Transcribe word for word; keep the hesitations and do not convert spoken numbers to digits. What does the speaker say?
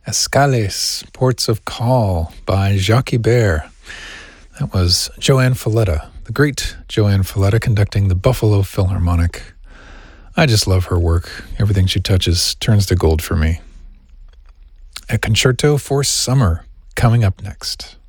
Escales, Ports of Call by Jacques Ibert. That was Joanne Falletta, the great Joanne Falletta, conducting the Buffalo Philharmonic. I just love her work. Everything she touches turns to gold for me. A concerto for summer coming up next.